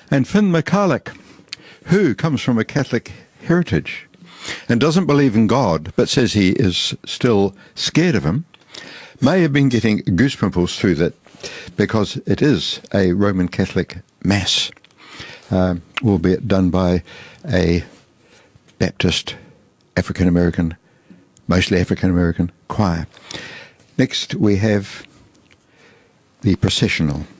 And Finn McCulloch, who comes from a Catholic heritage and doesn't believe in God, but says he is still scared of him, may have been getting goose pimples through that, because it is a Roman Catholic Mass, albeit done by a Baptist African-American, mostly African-American choir. Next we have the processional.